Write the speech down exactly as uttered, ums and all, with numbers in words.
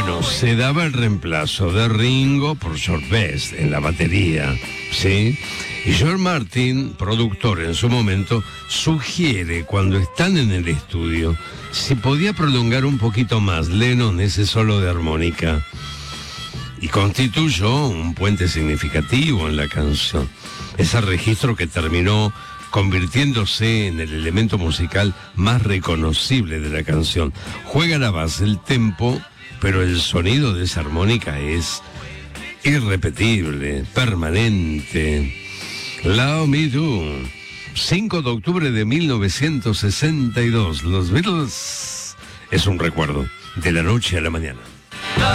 Bueno, se daba el reemplazo de Ringo por George Best en la batería, ¿sí? Y George Martin, productor en su momento, sugiere cuando están en el estudio si podía prolongar un poquito más Lennon ese solo de armónica. Y constituyó un puente significativo en la canción. Ese registro que terminó convirtiéndose en el elemento musical más reconocible de la canción. Juega la base, el tempo, pero el sonido de esa armónica es irrepetible, permanente. Love Me Do, cinco de octubre de mil novecientos sesenta y dos. Los Beatles es un recuerdo de la noche a la mañana.